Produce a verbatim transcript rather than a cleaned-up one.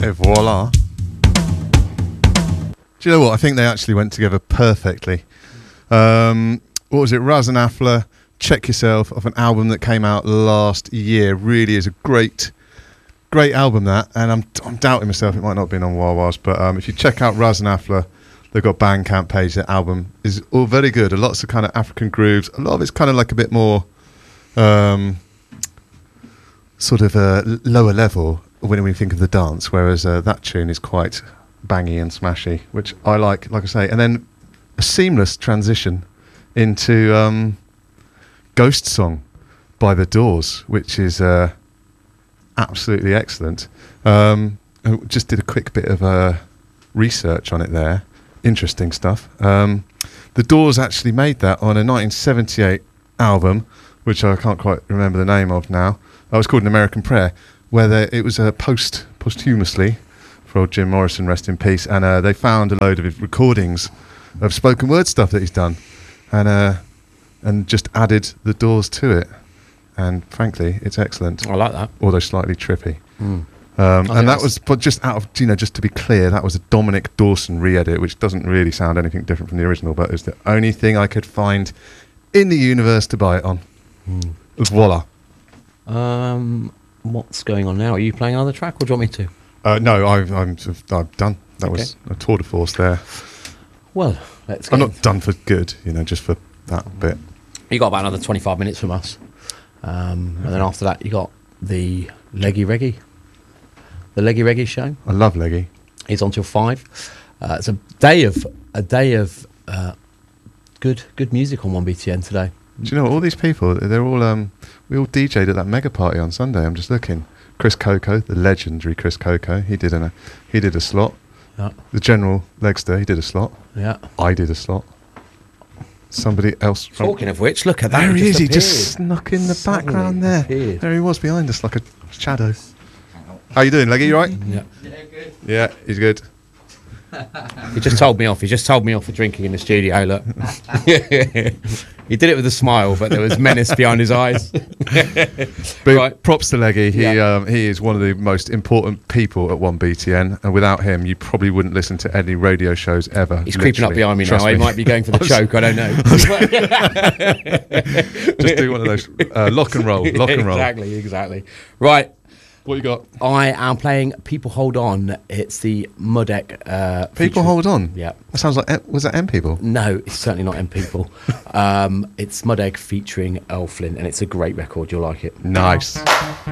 Et voila. Do you know what? I think they actually went together perfectly. Um, what was it? Raz and Afla, Check Yourself, off an album that came out last year. Really is a great, great album, that. And I'm I'm doubting myself, it might not have been on Wah-Wahs, but um, if you check out Raz and Afla, they've got Bandcamp page. The album is all very good. Lots of kind of African grooves. A lot of it's kind of like a bit more um, sort of uh, lower level when we think of the dance, whereas uh, that tune is quite bangy and smashy, which I like, like I say. And then a seamless transition into um, Ghost Song by The Doors, which is uh, absolutely excellent. Um, I just did a quick bit of uh, research on it there. Interesting stuff. Um, the Doors actually made that on a nineteen seventy-eight album, which I can't quite remember the name of now. It was called An American Prayer, where they, it was uh, post posthumously for old Jim Morrison, rest in peace, and uh, they found a load of his recordings of spoken word stuff that he's done, and uh, and just added The Doors to it. And frankly, it's excellent. I like that. Although slightly trippy. Mm. Um, and that was, but just out of, you know, just to be clear, that was a Dominic Dawson re-edit, which doesn't really sound anything different from the original, but it's the only thing I could find in the universe to buy it on. Mm. Voila. Um, what's going on now? Are you playing another track, or do you want me to? Uh, no, I've, I'm, sort of- I've done. That Okay. was a tour de force there. Well, let's get I'm not done for good, you know, just for that bit. You got about another twenty-five minutes from us. Um, and then after that, you got the Leggy Reggae. The Leggy Reggae show. I love Leggy. It's on till five. Uh, it's a day of a day of uh, good good music on one B T N today. Do you know what, all these people, they're all, um, we all D J'd at that mega party on Sunday. I'm just looking. Chris Coco, the legendary Chris Coco, he did, an, a, he did a slot. Yeah. The General Legster, he did a slot. Yeah. I did a slot. Somebody else from... Talking of which, look at that. There he is, he appeared. just snuck in the Suddenly background there. appeared. There he was behind us like a shadow. How you doing, Leggy? You right? Yeah. Yeah, good. Yeah, he's good. He just told me off. He just told me off for drinking in the studio. Look, he did it with a smile, but there was menace behind his eyes. But Right. props to Leggy. He Yeah. um, he is one of the most important people at one B T N, and without him, you probably wouldn't listen to any radio shows ever. He's creeping up literally. behind me Trust now. He might be going for the choke. I don't know. Just do one of those uh, lock and roll, lock and roll. Exactly, exactly. Right. What you got? I am playing People Hold On. It's the Mudek. Uh, People featuring- hold on. Yeah. That sounds like M- was that M people? No, it's certainly not M People. um, it's Mudegg featuring Earl Flynn, and it's a great record. You'll like it. Nice.